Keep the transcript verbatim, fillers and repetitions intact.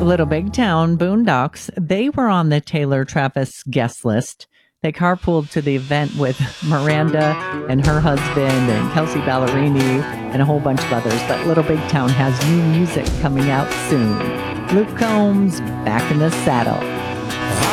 Little Big Town Boondocks, they were on the Taylor Travis guest list. They carpooled to the event with Miranda and her husband and Kelsey Ballerini and a whole bunch of others. But Little Big Town has new music coming out soon. Luke Combs, back in the saddle.